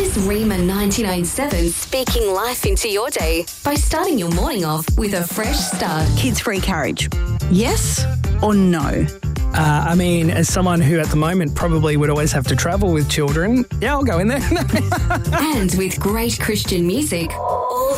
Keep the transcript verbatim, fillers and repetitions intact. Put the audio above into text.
Here's Rima ninety-nine point seven speaking life into your day by starting your morning off with a fresh start. Kids-free carriage, yes or no? Uh, I mean, as someone who at the moment probably would always have to travel with children, yeah, I'll go in there. And with great Christian music all